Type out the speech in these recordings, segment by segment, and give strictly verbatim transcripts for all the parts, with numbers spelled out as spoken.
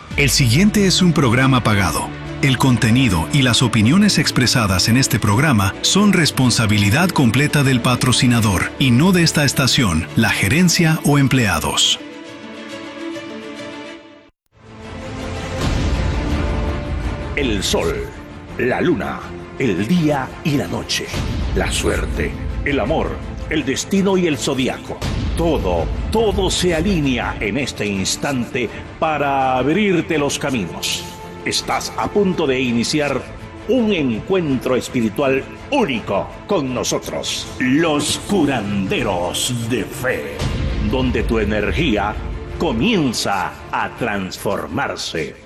El siguiente es un programa pagado. El contenido y las opiniones expresadas en este programa son responsabilidad completa del patrocinador y no de esta estación, la gerencia o empleados. El sol, la luna, el día y la noche, la suerte, el amor, el destino y el zodiaco. Todo, todo se alinea en este instante para abrirte los caminos. Estás a punto de iniciar un encuentro espiritual único con nosotros, los curanderos de fe, donde tu energía comienza a transformarse.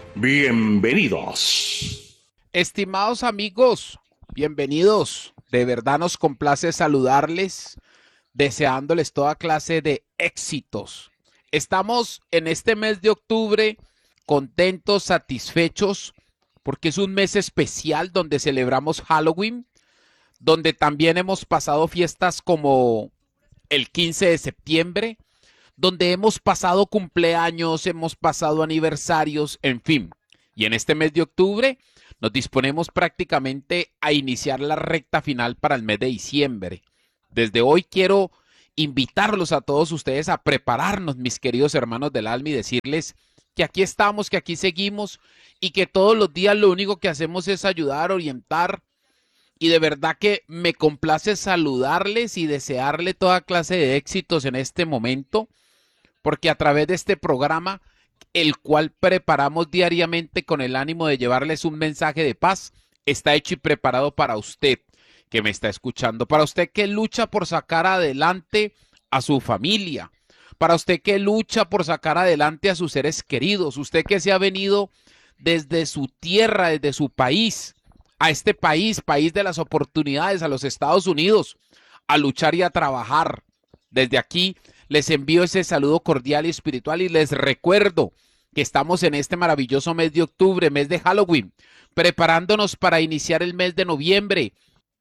Bienvenidos. Estimados amigos, bienvenidos. De verdad nos complace saludarles, deseándoles toda clase de éxitos. Estamos en este mes de octubre contentos, satisfechos, porque es un mes especial donde celebramos Halloween, donde también hemos pasado fiestas como el quince de septiembre, donde hemos pasado cumpleaños, hemos pasado aniversarios, en fin. Y en este mes de octubre nos disponemos prácticamente a iniciar la recta final para el mes de diciembre. Desde hoy quiero invitarlos a todos ustedes a prepararnos, mis queridos hermanos del alma, y decirles que aquí estamos, que aquí seguimos y que todos los días lo único que hacemos es ayudar, orientar. Y de verdad que me complace saludarles y desearle toda clase de éxitos en este momento, porque a través de este programa, el cual preparamos diariamente con el ánimo de llevarles un mensaje de paz, está hecho y preparado para usted que me está escuchando, para usted que lucha por sacar adelante a su familia, para usted que lucha por sacar adelante a sus seres queridos, usted que se ha venido desde su tierra, desde su país, a este país, país de las oportunidades, a los Estados Unidos, a luchar y a trabajar. Desde aquí les envío ese saludo cordial y espiritual y les recuerdo que estamos en este maravilloso mes de octubre, mes de Halloween, preparándonos para iniciar el mes de noviembre,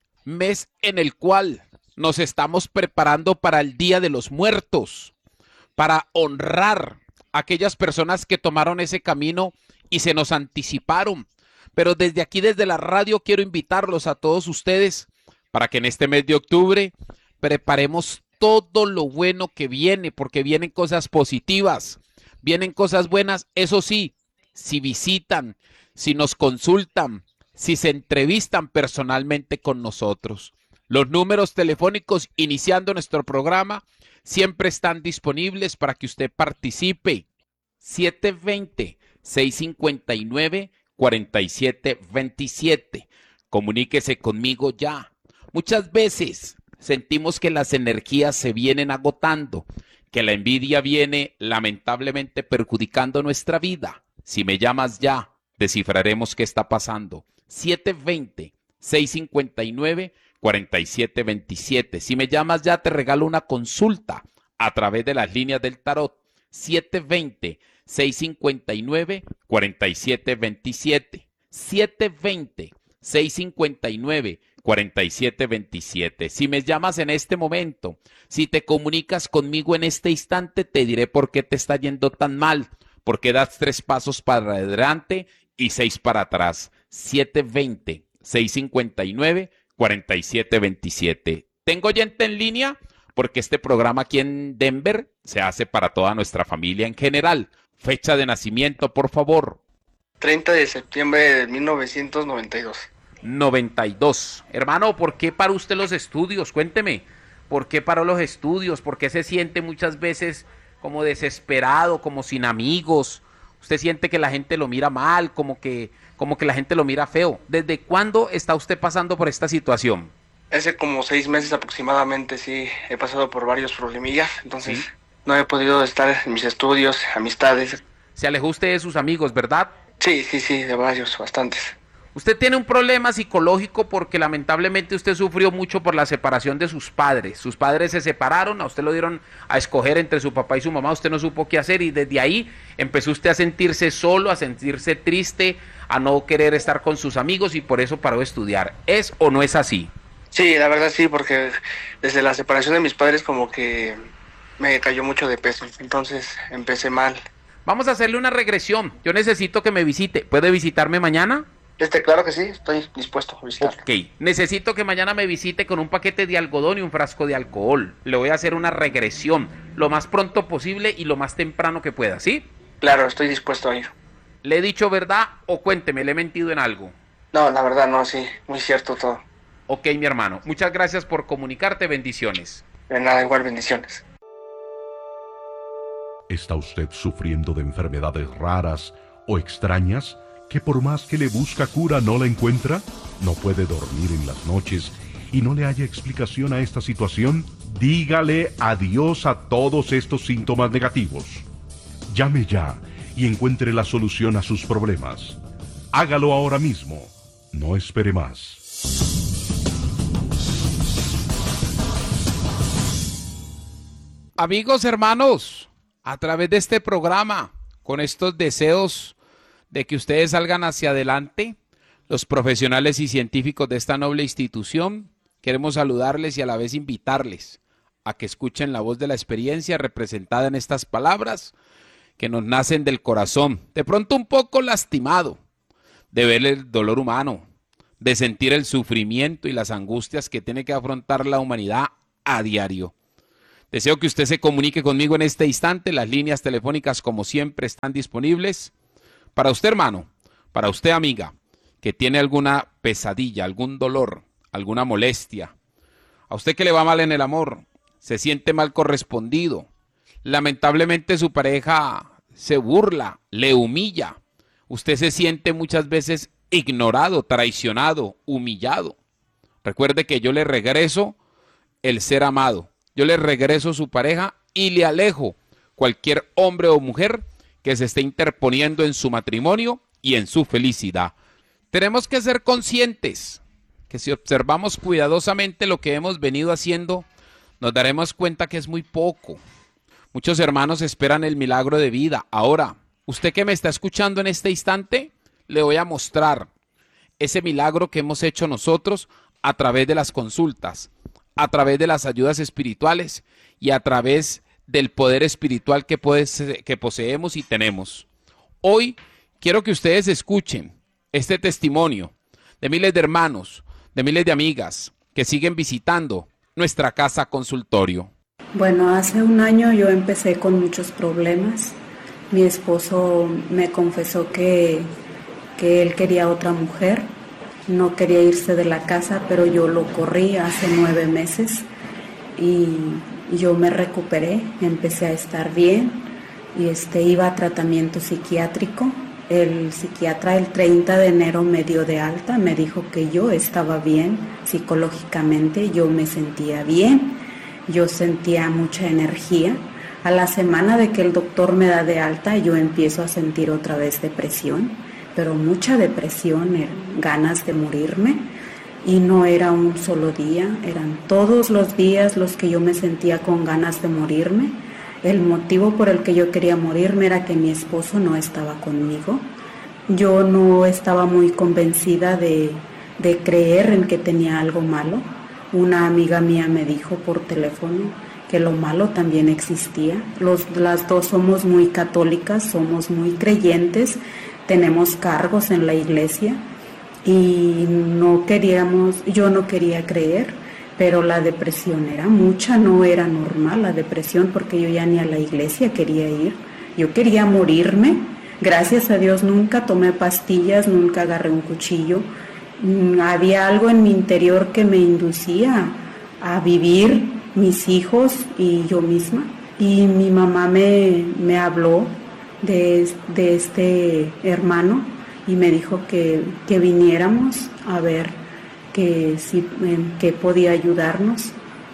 mes en el cual nos estamos preparando para el Día de los Muertos, para honrar a aquellas personas que tomaron ese camino y se nos anticiparon. Pero desde aquí, desde la radio, quiero invitarlos a todos ustedes para que en este mes de octubre preparemos todo lo bueno que viene, porque vienen cosas positivas, vienen cosas buenas. Eso sí, si visitan, si nos consultan, si se entrevistan personalmente con nosotros. Los números telefónicos iniciando nuestro programa siempre están disponibles para que usted participe. siete dos cero, seis cinco nueve, cuatro siete dos siete. Comuníquese conmigo ya. Muchas veces sentimos que las energías se vienen agotando, que la envidia viene lamentablemente perjudicando nuestra vida. Si me llamas ya, descifraremos qué está pasando. siete dos cero, seis cinco nueve, cuatro siete dos siete. Si me llamas ya, te regalo una consulta a través de las líneas del tarot. siete dos cero, seis cinco nueve, cuatro siete dos siete. siete dos cero, seis cinco nueve, cuatro siete dos siete. Si me llamas en este momento, si te comunicas conmigo en este instante, te diré por qué te está yendo tan mal, por qué das tres pasos para adelante y seis para atrás. siete dos cero, seis cinco nueve, cuatro siete dos siete. ¿Tengo oyente en línea? Porque este programa aquí en Denver se hace para toda nuestra familia en general. Fecha de nacimiento, por favor. treinta de septiembre de mil novecientos noventa y dos. noventa y dos. Hermano, ¿por qué paró usted los estudios? Cuénteme, ¿por qué paró los estudios? ¿Por qué se siente muchas veces como desesperado, como sin amigos? ¿Usted siente que la gente lo mira mal, como que, como que la gente lo mira feo? ¿Desde cuándo está usted pasando por esta situación? Hace como seis meses aproximadamente, sí, he pasado por varios problemillas, entonces ¿Sí? no he podido estar en mis estudios, amistades. Se alejó usted de sus amigos, ¿verdad? Sí, sí, sí, de varios, bastantes. Usted tiene un problema psicológico porque lamentablemente usted sufrió mucho por la separación de sus padres. Sus padres se separaron, a usted lo dieron a escoger entre su papá y su mamá, usted no supo qué hacer y desde ahí empezó usted a sentirse solo, a sentirse triste, a no querer estar con sus amigos y por eso paró de estudiar. ¿Es o no es así? Sí, la verdad sí, porque desde la separación de mis padres como que me cayó mucho de peso, entonces empecé mal. Vamos a hacerle una regresión. Yo necesito que me visite. ¿Puede visitarme mañana? Este, claro que sí, estoy dispuesto a visitarlo. Ok, necesito que mañana me visite con un paquete de algodón y un frasco de alcohol. Le voy a hacer una regresión lo más pronto posible y lo más temprano que pueda, ¿sí? Claro, estoy dispuesto a ir. ¿Le he dicho verdad o cuénteme, le he mentido en algo? No, la verdad no, sí, muy cierto todo. Ok, mi hermano, muchas gracias por comunicarte, bendiciones. De nada, igual bendiciones. ¿Está usted sufriendo de enfermedades raras o extrañas que por más que le busca cura no la encuentra? ¿No puede dormir en las noches y no le haya explicación a esta situación? Dígale adiós a todos estos síntomas negativos. Llame ya y encuentre la solución a sus problemas. Hágalo ahora mismo. No espere más. Amigos, hermanos, a través de este programa, con estos deseos de que ustedes salgan hacia adelante, los profesionales y científicos de esta noble institución, queremos saludarles y a la vez invitarles a que escuchen la voz de la experiencia representada en estas palabras que nos nacen del corazón, de pronto un poco lastimado, de ver el dolor humano, de sentir el sufrimiento y las angustias que tiene que afrontar la humanidad a diario. Deseo que usted se comunique conmigo en este instante. Las líneas telefónicas, como siempre, están disponibles. Para usted, hermano, para usted, amiga, que tiene alguna pesadilla, algún dolor, alguna molestia, a usted que le va mal en el amor, se siente mal correspondido, lamentablemente su pareja se burla, le humilla, usted se siente muchas veces ignorado, traicionado, humillado. Recuerde que yo le regreso el ser amado, yo le regreso su pareja y le alejo cualquier hombre o mujer que se esté interponiendo en su matrimonio y en su felicidad. Tenemos que ser conscientes que si observamos cuidadosamente lo que hemos venido haciendo, nos daremos cuenta que es muy poco. Muchos hermanos esperan el milagro de vida. Ahora, usted que me está escuchando en este instante, le voy a mostrar ese milagro que hemos hecho nosotros a través de las consultas, a través de las ayudas espirituales y a través del poder espiritual que, puede, que poseemos y tenemos. Hoy quiero que ustedes escuchen este testimonio de miles de hermanos, de miles de amigas que siguen visitando nuestra casa consultorio. Bueno, hace un año yo empecé con muchos problemas. Mi esposo me confesó que, que él quería otra mujer, no quería irse de la casa, pero yo lo corrí hace nueve meses y yo me recuperé, empecé a estar bien y este, iba a tratamiento psiquiátrico. El psiquiatra el treinta de enero me dio de alta, me dijo que yo estaba bien psicológicamente, yo me sentía bien, yo sentía mucha energía. A la semana de que el doctor me da de alta, yo empiezo a sentir otra vez depresión, pero mucha depresión, ganas de morirme, y no era un solo día, eran todos los días los que yo me sentía con ganas de morirme. El motivo por el que yo quería morirme era que mi esposo no estaba conmigo. Yo no estaba muy convencida de, de creer en que tenía algo malo. Una amiga mía me dijo por teléfono que lo malo también existía. Los, las dos somos muy católicas, somos muy creyentes, tenemos cargos en la iglesia y no queríamos, yo no quería creer. Pero la depresión era mucha, no era normal la depresión porque yo ya ni a la iglesia quería ir. Yo quería morirme. Gracias a Dios nunca tomé pastillas, nunca agarré un cuchillo. Había algo en mi interior que me inducía a vivir mis hijos y yo misma. Y mi mamá me, me habló de, de este hermano y me dijo que, que viniéramos a ver que sí, que podía ayudarnos,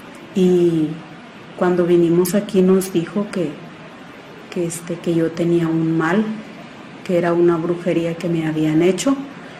y cuando vinimos aquí nos dijo que, que, este, que yo tenía un mal, que era una brujería que me habían hecho.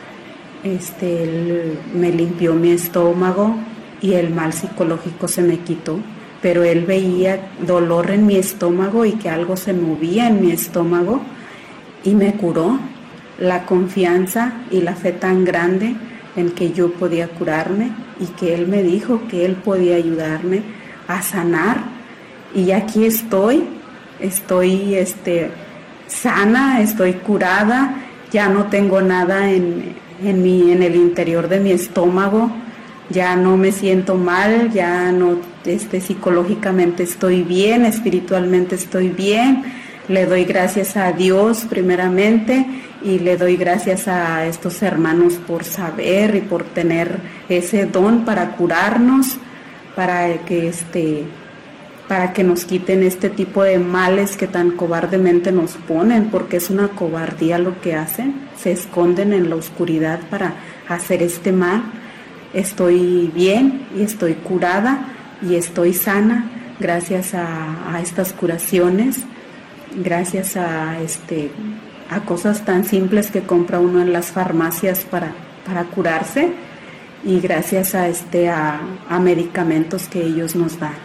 Este, él me limpió mi estómago y el mal psicológico se me quitó, pero él veía dolor en mi estómago y que algo se movía en mi estómago y me curó. La confianza y la fe tan grande en que yo podía curarme y que él me dijo que él podía ayudarme a sanar, y aquí estoy, estoy este, sana, estoy curada, ya no tengo nada en, en, mi, en el interior de mi estómago, ya no me siento mal, ya no este, psicológicamente estoy bien, espiritualmente estoy bien. Le doy gracias a Dios primeramente y le doy gracias a estos hermanos por saber y por tener ese don para curarnos, para que este para que nos quiten este tipo de males que tan cobardemente nos ponen, porque es una cobardía lo que hacen, se esconden en la oscuridad para hacer este mal. Estoy bien y estoy curada y estoy sana gracias a, a estas curaciones, gracias a este a cosas tan simples que compra uno en las farmacias para, para curarse y gracias a este a, a medicamentos que ellos nos dan.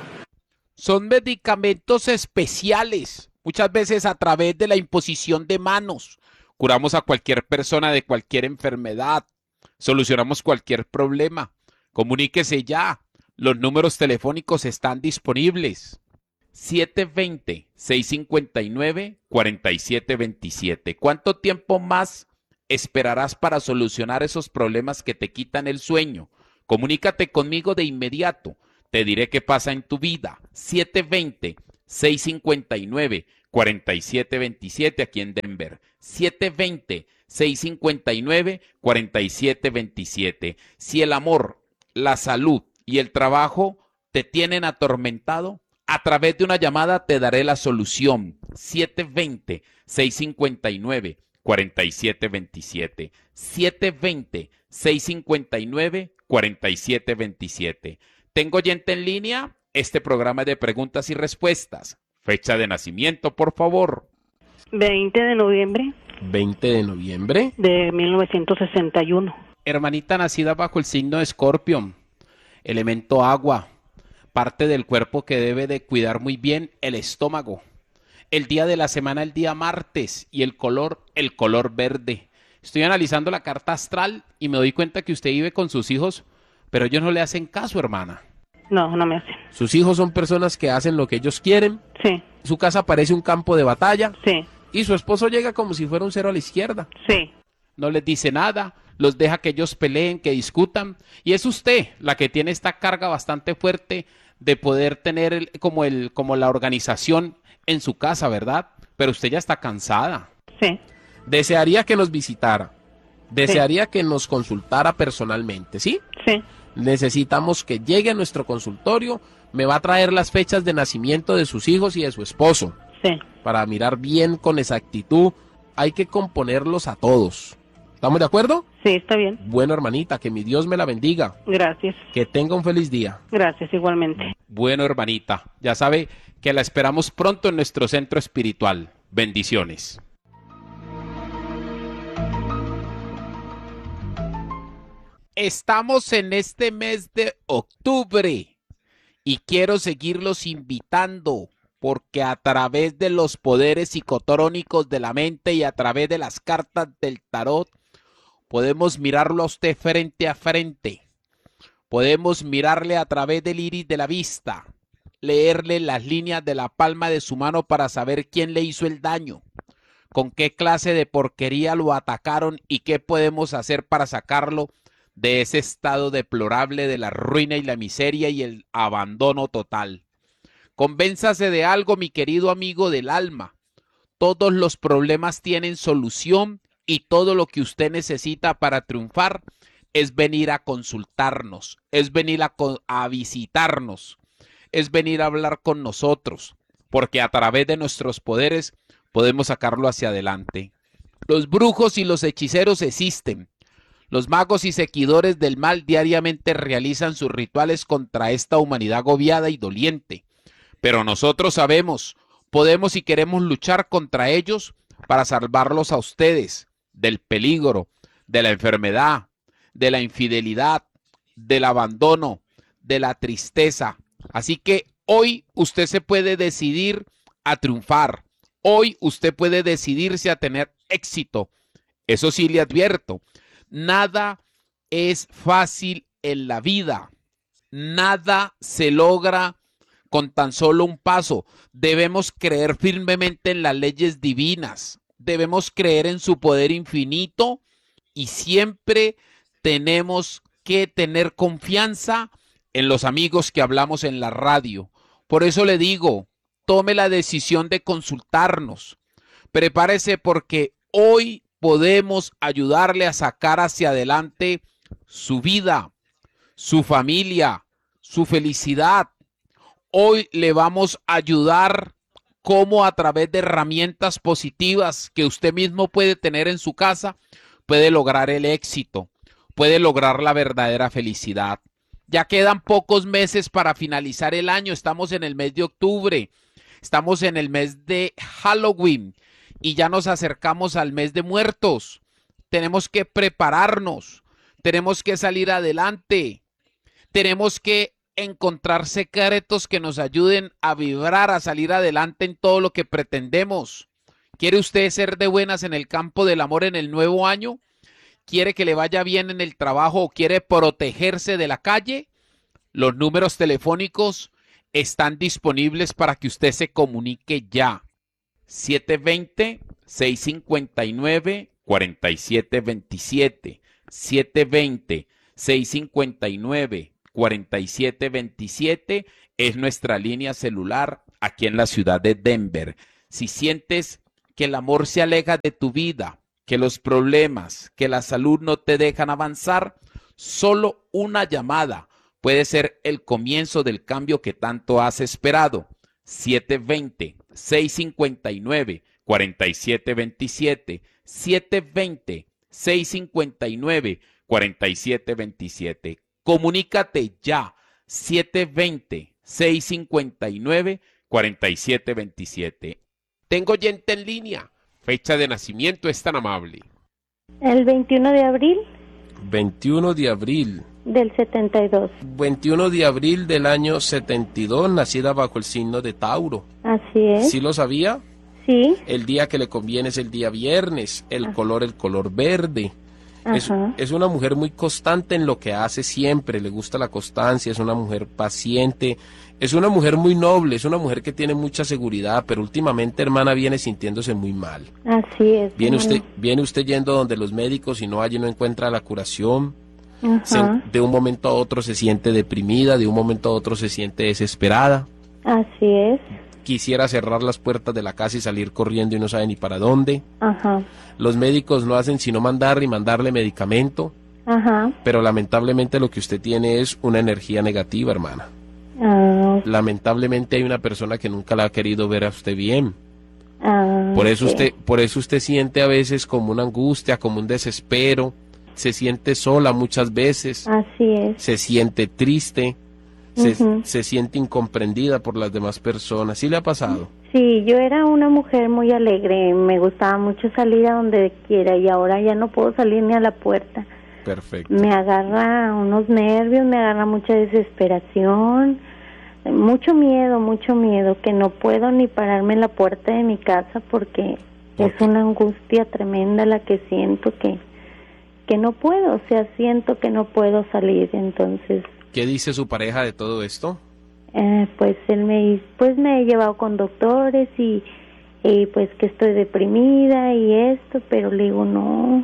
Son medicamentos especiales, muchas veces a través de la imposición de manos. Curamos a cualquier persona de cualquier enfermedad, solucionamos cualquier problema. Comuníquese ya, los números telefónicos están disponibles. siete dos cero, seis cinco nueve, cuatro siete dos siete. ¿Cuánto tiempo más esperarás para solucionar esos problemas que te quitan el sueño? Comunícate conmigo de inmediato. Te diré qué pasa en tu vida. siete dos cero, seis cinco nueve, cuatro siete dos siete aquí en Denver. siete dos cero, seis cinco nueve, cuatro siete dos siete. Si el amor, la salud y el trabajo te tienen atormentado, a través de una llamada te daré la solución. siete dos cero, seis cinco nueve, cuatro siete dos siete. siete dos cero, seis cinco nueve, cuatro siete dos siete. ¿Tengo oyente en línea? Este programa es de preguntas y respuestas. Fecha de nacimiento, por favor. veinte de noviembre veinte de noviembre. de mil novecientos sesenta y uno. Hermanita nacida bajo el signo de Escorpio, elemento agua, parte del cuerpo que debe de cuidar muy bien, el estómago. El día de la semana, el día martes, y el color, el color verde. Estoy analizando la carta astral y me doy cuenta que usted vive con sus hijos, pero ellos no le hacen caso, hermana. No, no me hacen. Sus hijos son personas que hacen lo que ellos quieren. Sí. Su casa parece un campo de batalla. Sí. Y su esposo llega como si fuera un cero a la izquierda. Sí. No les dice nada, los deja que ellos peleen, que discutan. Y es usted la que tiene esta carga bastante fuerte de poder tener el, como, el, como la organización en su casa, ¿verdad? Pero usted ya está cansada. Sí. Desearía que nos visitara. Desearía sí. que nos consultara personalmente, ¿sí? Sí. Necesitamos que llegue a nuestro consultorio. Me va a traer las fechas de nacimiento de sus hijos y de su esposo. Sí. Para mirar bien con exactitud. Hay que componerlos a todos. ¿Estamos de acuerdo? Sí, está bien. Bueno, hermanita, que mi Dios me la bendiga. Gracias. Que tenga un feliz día. Gracias, igualmente. Bueno, hermanita, ya sabe que la esperamos pronto en nuestro centro espiritual. Bendiciones. Estamos en este mes de octubre y quiero seguirlos invitando porque a través de los poderes psicotrónicos de la mente y a través de las cartas del tarot podemos mirarlo a usted frente a frente. Podemos mirarle a través del iris de la vista, leerle las líneas de la palma de su mano para saber quién le hizo el daño, con qué clase de porquería lo atacaron y qué podemos hacer para sacarlo de ese estado deplorable de la ruina y la miseria y el abandono total. Convénzase de algo, mi querido amigo del alma. Todos los problemas tienen solución y todo lo que usted necesita para triunfar es venir a consultarnos, es venir a, a visitarnos, es venir a hablar con nosotros, porque a través de nuestros poderes podemos sacarlo hacia adelante. Los brujos y los hechiceros existen. Los magos y seguidores del mal diariamente realizan sus rituales contra esta humanidad agobiada y doliente. Pero nosotros sabemos, podemos y queremos luchar contra ellos para salvarlos a ustedes del peligro, de la enfermedad, de la infidelidad, del abandono, de la tristeza. Así que hoy usted se puede decidir a triunfar. Hoy usted puede decidirse a tener éxito. Eso sí le advierto. Nada es fácil en la vida. Nada se logra con tan solo un paso. Debemos creer firmemente en las leyes divinas. Debemos creer en su poder infinito y siempre tenemos que tener confianza en los amigos que hablamos en la radio. Por eso le digo, tome la decisión de consultarnos. Prepárese porque hoy podemos ayudarle a sacar hacia adelante su vida, su familia, su felicidad. Hoy le vamos a ayudar cómo a través de herramientas positivas que usted mismo puede tener en su casa, puede lograr el éxito, puede lograr la verdadera felicidad. Ya quedan pocos meses para finalizar el año, estamos en el mes de octubre, estamos en el mes de Halloween y ya nos acercamos al mes de muertos. Tenemos que prepararnos, tenemos que salir adelante, tenemos que encontrar secretos que nos ayuden a vibrar, a salir adelante en todo lo que pretendemos. ¿Quiere usted ser de buenas en el campo del amor en el nuevo año? ¿Quiere que le vaya bien en el trabajo o quiere protegerse de la calle? Los números telefónicos están disponibles para que usted se comunique ya. siete dos cero, seis cinco nueve, cuatro siete dos siete. siete dos cero, seis cinco nueve, cuatro siete dos siete es nuestra línea celular aquí en la ciudad de Denver. Si sientes que el amor se aleja de tu vida, que los problemas, que la salud no te dejan avanzar, solo una llamada puede ser el comienzo del cambio que tanto has esperado. siete dos cero, seis cinco nueve, cuatro siete dos siete. siete dos cero, seis cinco nueve, cuatro siete dos siete. Comunícate ya. siete dos cero, seis cinco nueve, cuatro siete dos siete. Tengo oyente en línea. Fecha de nacimiento es tan amable. El veintiuno de abril veintiuno de abril. del setenta y dos. veintiuno de abril del año setenta y dos, nacida bajo el signo de Tauro. Así es. ¿Sí lo sabía? Sí. El día que le conviene es el día viernes, el ah. color, el color verde. Es, es una mujer muy constante en lo que hace siempre, le gusta la constancia, es una mujer paciente, es una mujer muy noble, es una mujer que tiene mucha seguridad, pero últimamente, hermana, viene sintiéndose muy mal. Así es. Viene usted, viene usted yendo donde los médicos y no allí no encuentra la curación. Se, de un momento a otro se siente deprimida, de un momento a otro se siente desesperada. Así es. Quisiera cerrar las puertas de la casa y salir corriendo y no sabe ni para dónde. Ajá. Los médicos no hacen sino mandar y mandarle medicamento. Ajá. Pero lamentablemente lo que usted tiene es una energía negativa, hermana. Ah. Lamentablemente hay una persona que nunca la ha querido ver a usted bien. Ah, por eso sí. usted, por eso usted siente a veces como una angustia, como un desespero. Se siente sola muchas veces. Así es. Se siente triste. Se, Uh-huh. se siente incomprendida por las demás personas. ¿Sí le ha pasado? Sí, yo era una mujer muy alegre, me gustaba mucho salir a donde quiera y ahora ya no puedo salir ni a la puerta. Perfecto. Me agarra unos nervios, me agarra mucha desesperación, mucho miedo, mucho miedo, que no puedo ni pararme en la puerta de mi casa porque ¿Por es qué? Una angustia tremenda la que siento que, que no puedo, o sea, siento que no puedo salir, entonces... ¿Qué dice su pareja de todo esto? Eh, pues él me pues me he llevado con doctores y, y pues que estoy deprimida y esto, pero le digo no,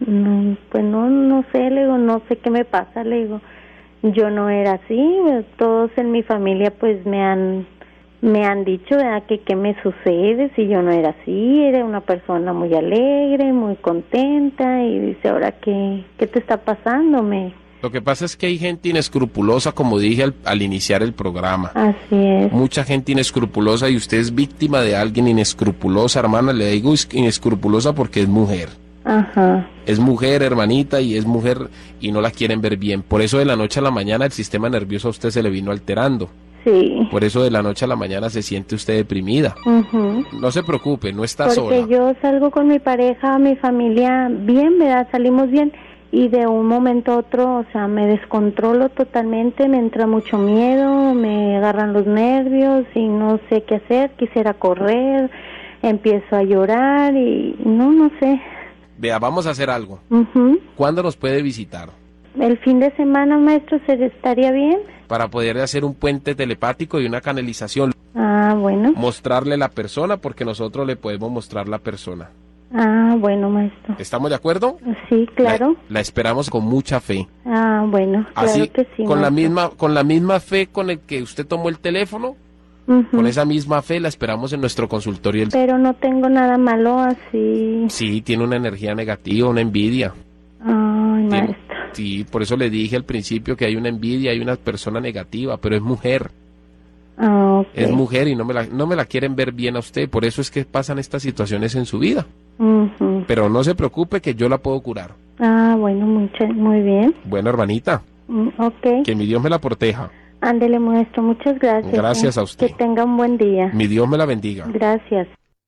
no pues no no sé, le digo no sé qué me pasa, le digo yo no era así, todos en mi familia pues me han me han dicho ¿verdad? que qué me sucede si yo no era así, era una persona muy alegre, muy contenta y dice ahora qué qué te está pasando, me Lo que pasa es que hay gente inescrupulosa, como dije al, al iniciar el programa. Así es. Mucha gente inescrupulosa y usted es víctima de alguien inescrupulosa, hermana. Le digo inescrupulosa porque es mujer. Ajá. Es mujer, hermanita, y es mujer y no la quieren ver bien. Por eso de la noche a la mañana el sistema nervioso a usted se le vino alterando. Sí. Por eso de la noche a la mañana se siente usted deprimida. Uh-huh. No se preocupe, no está porque sola. Porque yo salgo con mi pareja, mi familia, bien, ¿verdad? Salimos bien. Y de un momento a otro, o sea, me descontrolo totalmente, me entra mucho miedo, me agarran los nervios y no sé qué hacer, quisiera correr, empiezo a llorar y no, no sé. Vea, vamos a hacer algo. Uh-huh. ¿Cuándo nos puede visitar? el fin de semana, maestro, ¿se estaría bien? Para poder hacer un puente telepático y una canalización. Ah, bueno. Mostrarle la persona, porque nosotros le podemos mostrar la persona. Ah, bueno, maestro. ¿Estamos de acuerdo? Sí, claro. La, la esperamos con mucha fe. Ah, bueno, claro Así, que sí, con la maestro. misma, con la misma fe con el que usted tomó el teléfono, uh-huh. Con esa misma fe la esperamos en nuestro consultorio. Pero no tengo nada malo así. Sí, tiene una energía negativa, una envidia. Ay, Tiene, maestro. Sí, por eso le dije al principio que hay una envidia, hay una persona negativa, pero es mujer. Ah, okay. Es mujer y no me la, no me la quieren ver bien a usted, por eso es que pasan estas situaciones en su vida. Uh-huh. Pero no se preocupe que yo la puedo curar. Ah, bueno, mucha, muy bien. Bueno, hermanita. Mm, ok. Que mi Dios me la proteja. Ándele, maestro, muchas gracias. Gracias eh. a usted. Que tenga un buen día. Mi Dios me la bendiga. Gracias.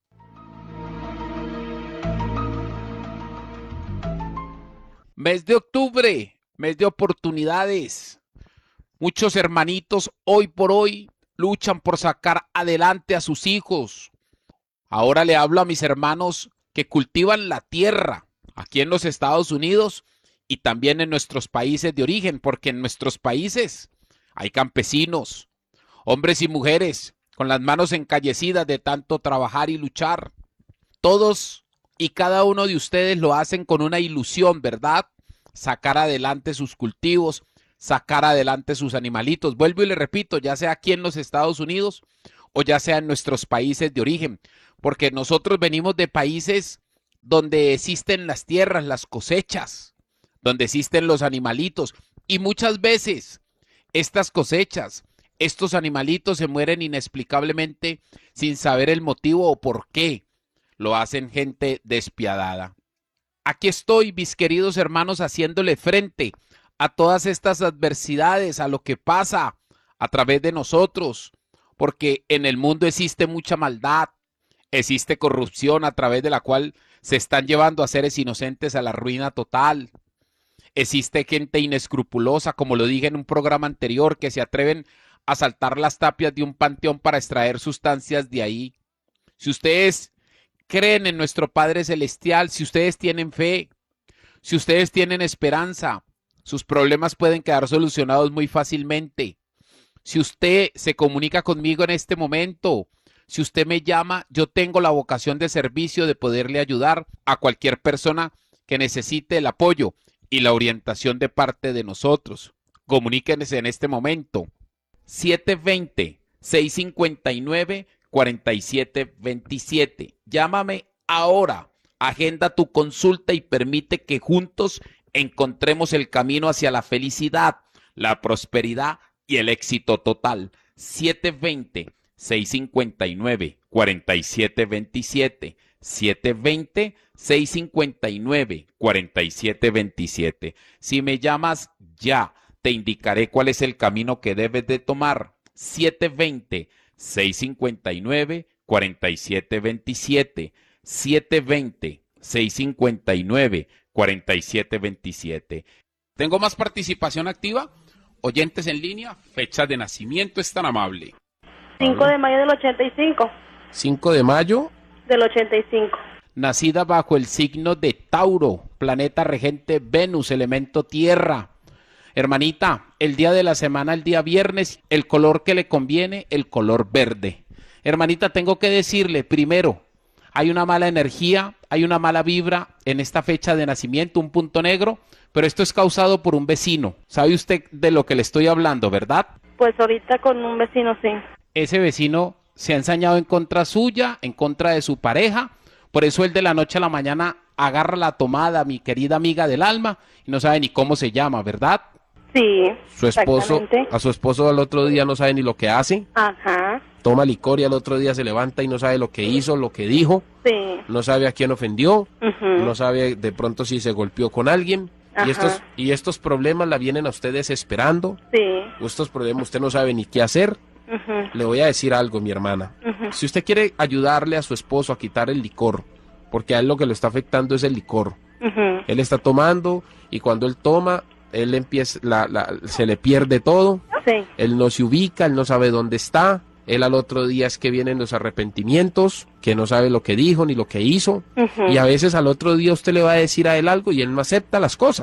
Mes de octubre, mes de oportunidades. Muchos hermanitos hoy por hoy luchan por sacar adelante a sus hijos. Ahora le hablo a mis hermanos que cultivan la tierra aquí en los Estados Unidos y también en nuestros países de origen, porque en nuestros países hay campesinos, hombres y mujeres con las manos encallecidas de tanto trabajar y luchar. Todos y cada uno de ustedes lo hacen con una ilusión, ¿verdad? Sacar adelante sus cultivos, sacar adelante sus animalitos. Vuelvo y le repito, ya sea aquí en los Estados Unidos o ya sea en nuestros países de origen, porque nosotros venimos de países donde existen las tierras, las cosechas, donde existen los animalitos y muchas veces estas cosechas, estos animalitos se mueren inexplicablemente sin saber el motivo o por qué. Lo hacen gente despiadada. Aquí estoy, mis queridos hermanos, haciéndole frente a todas estas adversidades, a lo que pasa a través de nosotros, porque en el mundo existe mucha maldad, existe corrupción a través de la cual se están llevando a seres inocentes a la ruina total. Existe gente inescrupulosa, como lo dije en un programa anterior, que se atreven a saltar las tapias de un panteón para extraer sustancias de ahí. Si ustedes creen en nuestro Padre Celestial, si ustedes tienen fe, si ustedes tienen esperanza, sus problemas pueden quedar solucionados muy fácilmente. Si usted se comunica conmigo en este momento, si usted me llama, yo tengo la vocación de servicio de poderle ayudar a cualquier persona que necesite el apoyo y la orientación de parte de nosotros. Comuníquense en este momento. siete dos cero, seis cinco nueve, cuatro siete dos siete. Llámame ahora. Agenda tu consulta y permite que juntos encontremos el camino hacia la felicidad, la prosperidad y el éxito total. siete dos cero, seis cinco nueve, cuatro siete dos siete. siete dos cero, seis cinco nueve, cuatro siete dos siete. Si me llamas ya, te indicaré cuál es el camino que debes de tomar. siete dos cero, seis cinco nueve, cuatro siete dos siete. siete dos cero, seis cinco nueve, cuatro siete dos siete. ¿Tengo más participación activa? Oyentes en línea, fecha de nacimiento es tan amable. cinco de mayo del ochenta y cinco. cinco de mayo Del ochenta y cinco. Nacida bajo el signo de Tauro, planeta regente Venus, elemento tierra. Hermanita, el día de la semana, el día viernes, el color que le conviene, el color verde. Hermanita, tengo que decirle, primero, hay una mala energía, hay una mala vibra en esta fecha de nacimiento, un punto negro, pero esto es causado por un vecino. ¿Sabe usted de lo que le estoy hablando, verdad? Pues ahorita con un vecino, sí. Ese vecino se ha ensañado en contra suya, en contra de su pareja, por eso él de la noche a la mañana agarra la tomada, mi querida amiga del alma, y no sabe ni cómo se llama, ¿verdad? Sí, Su esposo, exactamente. a su esposo al otro día no sabe ni lo que hace, Ajá, toma licor y al otro día se levanta y no sabe lo que hizo, lo que dijo, sí. no sabe a quién ofendió, Ujú. no sabe de pronto si se golpeó con alguien, Ajá. y estos, y estos problemas la vienen a ustedes esperando, Sí. estos problemas usted no sabe ni qué hacer. Ujú. Le voy a decir algo, mi hermana. Ujú. Si usted quiere ayudarle a su esposo a quitar el licor, porque a él lo que lo está afectando es el licor. Ujú. Él está tomando y cuando él toma, él empieza, la, la, se le pierde todo. Sí. Él no se ubica, él no sabe dónde está. Él al otro día es que vienen los arrepentimientos, que no sabe lo que dijo ni lo que hizo. Ujú. Y a veces al otro día usted le va a decir a él algo y él no acepta las cosas.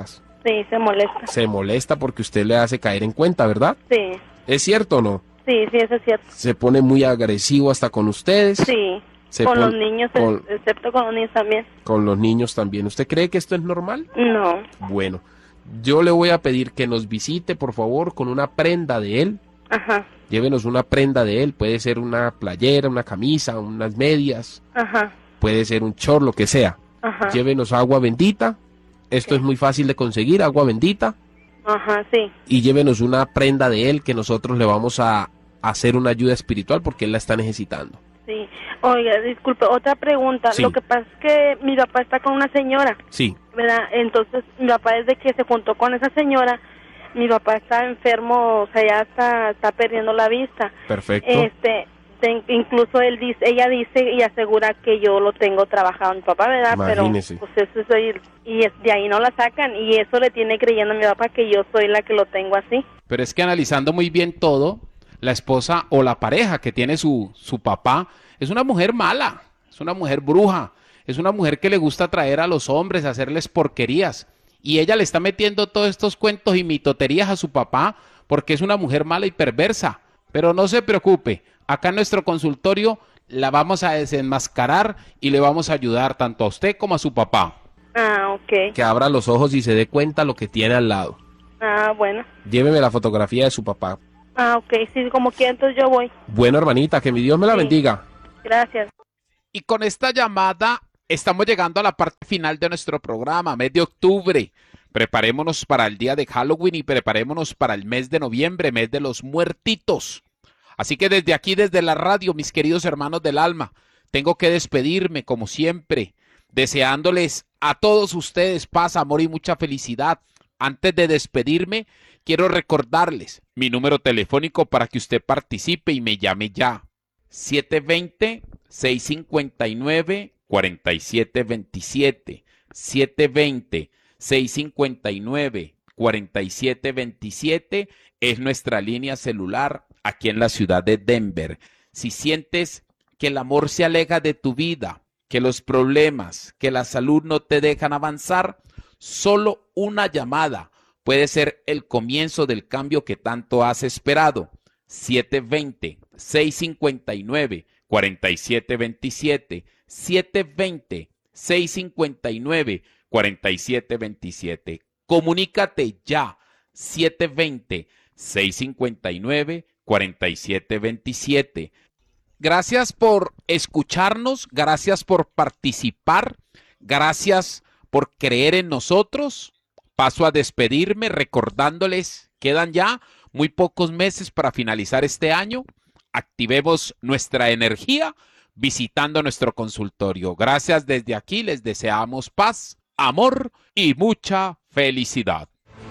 Sí, se molesta. Se molesta porque usted le hace caer en cuenta, ¿verdad? Sí. ¿Es cierto o no? Sí, sí, eso es cierto. Se pone muy agresivo hasta con ustedes. Sí, Se con pon- los niños, con- excepto con los niños también. Con los niños también. ¿Usted cree que esto es normal? No. Bueno, yo le voy a pedir que nos visite, por favor, con una prenda de él. Ajá, Llévenos una prenda de él. Puede ser una playera, una camisa, unas medias. ajá, Puede ser un short, lo que sea. ajá, Llévenos agua bendita. Esto es muy fácil de conseguir, agua bendita. ajá, sí. Y llévenos una prenda de él que nosotros le vamos a hacer una ayuda espiritual porque él la está necesitando. Sí. Oiga, disculpe, otra pregunta. Sí. Lo que pasa es que mi papá está con una señora, Sí, ¿verdad? Entonces, mi papá desde que se juntó con esa señora, mi papá está enfermo, o sea, ya está, está perdiendo la vista. perfecto. Este, te- incluso él dice, ella dice y asegura que yo lo tengo trabajado mi papá, ¿verdad? Imagínese. Pero pues eso es ahí, y es- de ahí no la sacan y eso le tiene creyendo a mi papá que yo soy la que lo tengo así. Pero es que analizando muy bien todo, la esposa o la pareja que tiene su, su papá es una mujer mala, es una mujer bruja, es una mujer que le gusta atraer a los hombres, hacerles porquerías. Y ella le está metiendo todos estos cuentos y mitoterías a su papá porque es una mujer mala y perversa. Pero no se preocupe, acá en nuestro consultorio la vamos a desenmascarar y le vamos a ayudar tanto a usted como a su papá. Ah, ok. Que abra los ojos y se dé cuenta lo que tiene al lado. Ah, bueno. Lléveme la fotografía de su papá. Ah, ok, sí, como quiera, entonces yo voy. Bueno, hermanita, que mi Dios me la Sí. bendiga. Gracias. Y con esta llamada estamos llegando a la parte final de nuestro programa, mes de octubre. Preparémonos para el día de Halloween y preparémonos para el mes de noviembre, mes de los muertitos. Así que desde aquí, desde la radio, mis queridos hermanos del alma, tengo que despedirme como siempre, deseándoles a todos ustedes paz, amor y mucha felicidad. Antes de despedirme, quiero recordarles mi número telefónico para que usted participe y me llame ya. siete dos cero, seis cinco nueve, cuatro siete dos siete. siete dos cero, seis cinco nueve, cuatro siete dos siete es nuestra línea celular aquí en la ciudad de Denver. Si sientes que el amor se aleja de tu vida, que los problemas, que la salud no te dejan avanzar, solo una llamada puede ser el comienzo del cambio que tanto has esperado. siete dos cero, seis cinco nueve, cuatro siete dos siete. siete dos cero, seis cinco nueve, cuatro siete dos siete. Comunícate ya. siete dos cero, seis cinco nueve, cuatro siete dos siete. Gracias por escucharnos, gracias por participar, gracias por creer en nosotros. Paso a despedirme recordándoles, quedan ya muy pocos meses para finalizar este año. Activemos nuestra energía visitando nuestro consultorio. Gracias desde aquí, les deseamos paz, amor y mucha felicidad.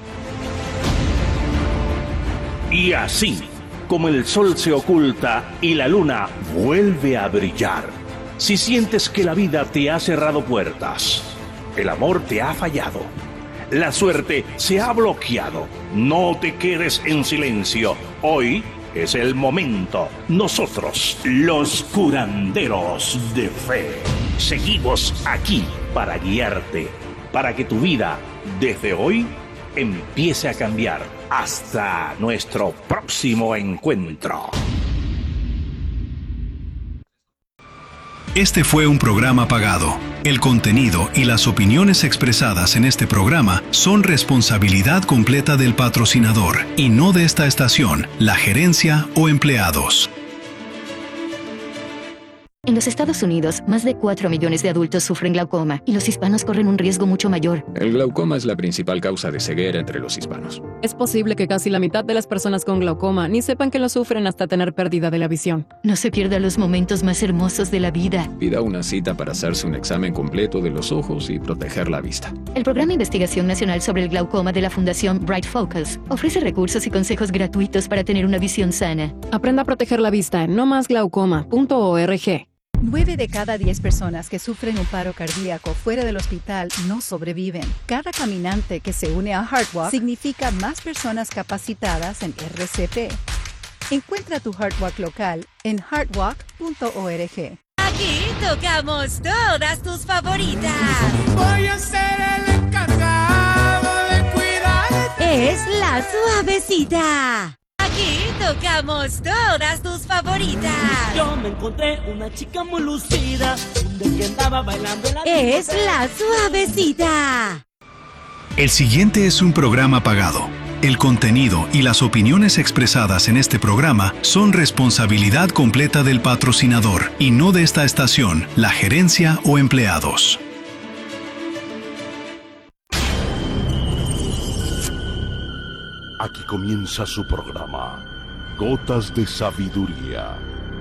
Y así, como el sol se oculta y la luna vuelve a brillar, si sientes que la vida te ha cerrado puertas, el amor te ha fallado, la suerte se ha bloqueado, no te quedes en silencio. Hoy es el momento. Nosotros, los curanderos de fe, seguimos aquí para guiarte, para que tu vida, desde hoy, empiece a cambiar. Hasta nuestro próximo encuentro. Este fue un programa pagado. El contenido y las opiniones expresadas en este programa son responsabilidad completa del patrocinador y no de esta estación, la gerencia o empleados. En los Estados Unidos, más de cuatro millones de adultos sufren glaucoma y los hispanos corren un riesgo mucho mayor. El glaucoma es la principal causa de ceguera entre los hispanos. Es posible que casi la mitad de las personas con glaucoma ni sepan que lo sufren hasta tener pérdida de la visión. No se pierda los momentos más hermosos de la vida. Pida una cita para hacerse un examen completo de los ojos y proteger la vista. El Programa de Investigación Nacional sobre el Glaucoma de la Fundación Bright Focus ofrece recursos y consejos gratuitos para tener una visión sana. Aprenda a proteger la vista en no más glaucoma punto org. Nueve de cada diez personas que sufren un paro cardíaco fuera del hospital no sobreviven. Cada caminante que se une a HeartWalk significa más personas capacitadas en R C P. Encuentra tu HeartWalk local en heartwalk punto org. Aquí tocamos todas tus favoritas. Voy a ser el encargado de cuidar. la suavecita. Aquí tocamos todas tus favoritas. Yo me encontré una chica muy lucida, donde que andaba bailando en la Es la suavecita. El siguiente es un programa pagado. El contenido y las opiniones expresadas en este programa son responsabilidad completa del patrocinador y no de esta estación, la gerencia o empleados. Aquí comienza su programa, Gotas de Sabiduría.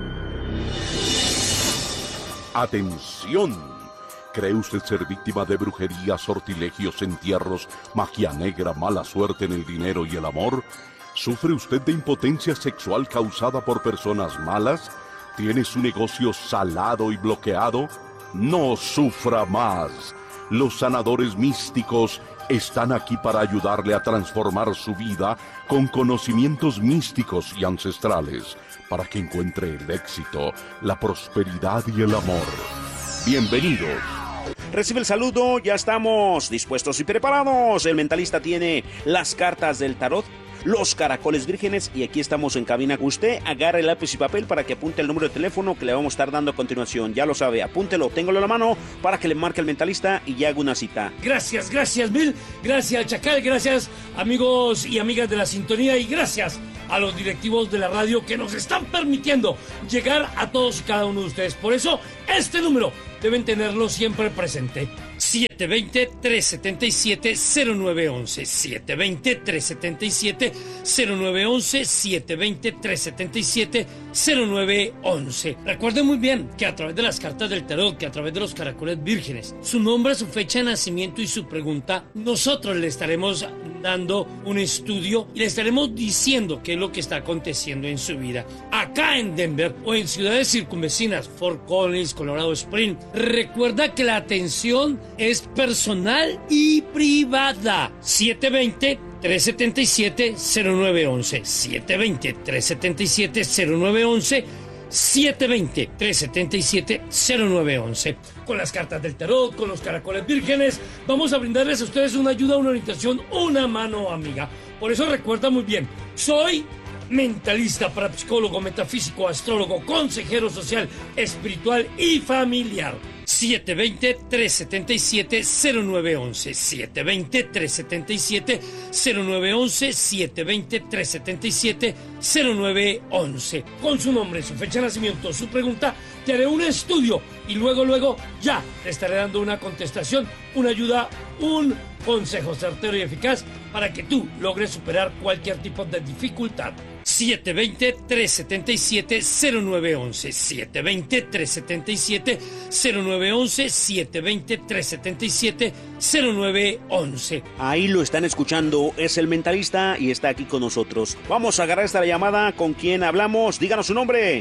¡Atención! ¿Cree usted ser víctima de brujería, sortilegios, entierros, magia negra, mala suerte en el dinero y el amor? ¿Sufre usted de impotencia sexual causada por personas malas? ¿Tiene su negocio salado y bloqueado? No sufra más. Los sanadores místicos están aquí para ayudarle a transformar su vida con conocimientos místicos y ancestrales, para que encuentre el éxito, la prosperidad y el amor. Bienvenidos. Recibe el saludo, ya estamos dispuestos y preparados. El mentalista tiene las cartas del tarot, los caracoles vírgenes y aquí estamos en cabina. Usted agarre lápiz y papel para que apunte el número de teléfono que le vamos a estar dando a continuación. Ya lo sabe, apúntelo, téngalo en la mano para que le marque el mentalista y ya haga una cita. Gracias, gracias Bill, gracias Chacal, gracias amigos y amigas de la sintonía y gracias a los directivos de la radio que nos están permitiendo llegar a todos y cada uno de ustedes. Por eso, este número deben tenerlo siempre presente. siete dos cero, tres siete siete, cero nueve uno uno. siete dos cero, tres siete siete, cero nueve uno uno. siete dos cero, tres siete siete, cero nueve uno uno. Recuerden muy bien que a través de las cartas del tarot, que a través de los caracoles vírgenes, su nombre, su fecha de nacimiento y su pregunta, nosotros le estaremos dando un estudio y le estaremos diciendo qué es lo que está aconteciendo en su vida. Acá en Denver o en ciudades circunvecinas, Fort Collins, Colorado Springs, recuerda que la atención es personal y privada. siete dos cero, tres siete siete, cero nueve uno uno. siete dos cero, tres siete siete, cero nueve uno uno. siete dos cero, tres siete siete, cero nueve uno uno. Con las cartas del tarot, con los caracoles vírgenes, vamos a brindarles a ustedes una ayuda, una orientación, una mano amiga. Por eso recuerda muy bien, soy mentalista, parapsicólogo, metafísico, astrólogo, consejero social, espiritual y familiar. siete dos cero, tres siete siete, cero nueve uno uno. siete dos cero, tres siete siete, cero nueve uno uno. siete dos cero, tres siete siete, cero nueve uno uno. Con su nombre, su fecha de nacimiento, su pregunta, te haré un estudio y luego, luego, ya te estaré dando una contestación, una ayuda, un consejo certero y eficaz para que tú logres superar cualquier tipo de dificultad. siete dos cero, tres siete siete, cero nueve uno uno. siete dos cero, tres siete siete, cero nueve uno uno. siete dos cero, tres siete siete, cero nueve uno uno. Ahí lo están escuchando, es el mentalista y está aquí con nosotros. Vamos a agarrar esta llamada. ¿Con quién hablamos? Díganos su nombre.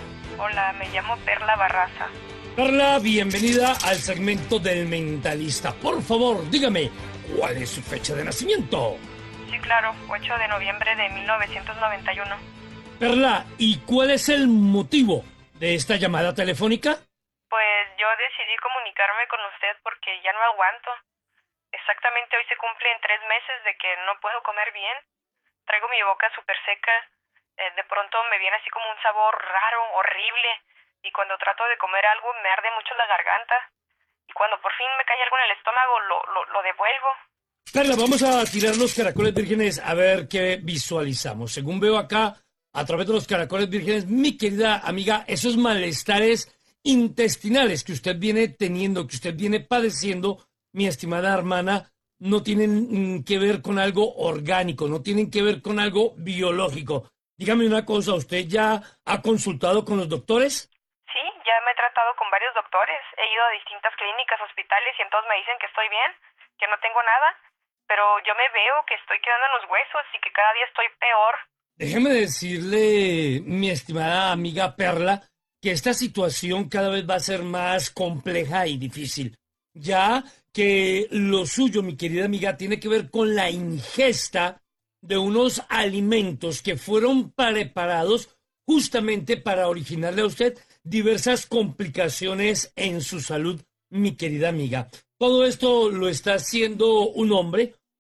Hola, me llamo Perla Barraza. Perla, bienvenida al segmento del mentalista. Por favor, dígame, ¿cuál es su fecha de nacimiento? Sí, claro, ocho de noviembre de mil novecientos noventa y uno. Perla, ¿y cuál es el motivo de esta llamada telefónica? Pues yo decidí comunicarme con usted porque ya no aguanto. Exactamente hoy se cumplen tres meses de que no puedo comer bien. Traigo mi boca súper seca. Eh, de pronto me viene así como un sabor raro, horrible. Y cuando trato de comer algo me arde mucho la garganta. Y cuando por fin me cae algo en el estómago lo, lo, lo devuelvo. Perla, vamos a tirar los caracoles vírgenes a ver qué visualizamos. Según veo acá, a través de los caracoles vírgenes, mi querida amiga, esos malestares intestinales que usted viene teniendo, que usted viene padeciendo, mi estimada hermana, no tienen que ver con algo orgánico, no tienen que ver con algo biológico. Dígame una cosa, ¿usted ya ha consultado con los doctores? Sí, ya me he tratado con varios doctores. He ido a distintas clínicas, hospitales y todos me dicen que estoy bien, que no tengo nada. Pero yo me veo que estoy quedando en los huesos y que cada día estoy peor. Déjeme decirle, mi estimada amiga Perla, que esta situación cada vez va a ser más compleja y difícil. Ya que lo suyo, mi querida amiga, tiene que ver con la ingesta de unos alimentos que fueron preparados justamente para originarle a usted diversas complicaciones en su salud, mi querida amiga. Todo esto lo está haciendo un hombre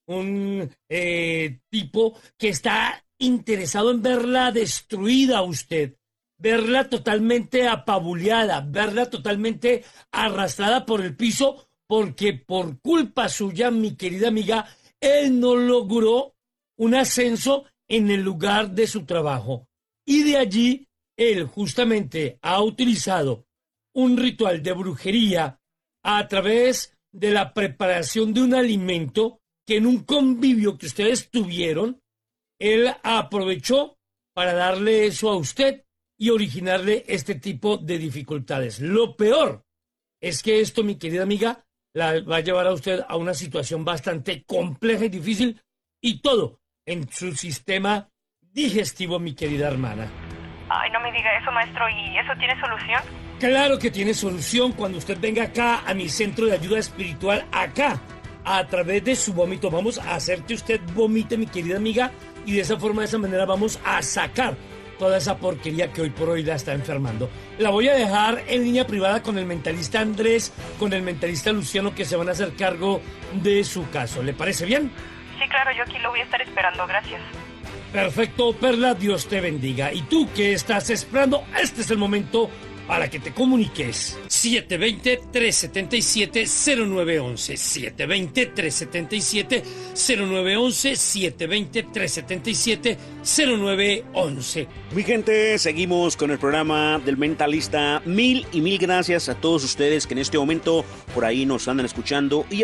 un eh, tipo que está interesado en verla destruida a usted, verla totalmente apabuleada, verla totalmente arrastrada por el piso, porque por culpa suya, mi querida amiga, él no logró un ascenso en el lugar de su trabajo. Y de allí, él justamente ha utilizado un ritual de brujería a través de la preparación de un alimento que en un convivio que ustedes tuvieron, él aprovechó para darle eso a usted y originarle este tipo de dificultades. Lo peor es que esto, mi querida amiga, la va a llevar a usted a una situación bastante compleja y difícil, y todo en su sistema digestivo, mi querida hermana. Ay, no me diga eso, maestro. ¿Y eso tiene solución? Claro que tiene solución cuando usted venga acá a mi centro de ayuda espiritual, acá, a través de su vómito. Vamos a hacer que usted vomite, mi querida amiga, y de esa forma, de esa manera, vamos a sacar toda esa porquería que hoy por hoy la está enfermando. La voy a dejar en línea privada con el mentalista Andrés, con el mentalista Luciano, que se van a hacer cargo de su caso. ¿Le parece bien? Sí, claro, yo aquí lo voy a estar esperando. Gracias. Perfecto, Perla, Dios te bendiga. ¿Y tú qué estás esperando? Este es el momento para que te comuniques. siete dos cero, tres siete siete, cero nueve uno uno. siete dos cero, tres siete siete, cero nueve uno uno. siete dos cero, tres siete siete, cero nueve uno uno. Mi gente, seguimos con el programa del Mentalista. Mil y mil gracias a todos ustedes que en este momento por ahí nos andan escuchando. Y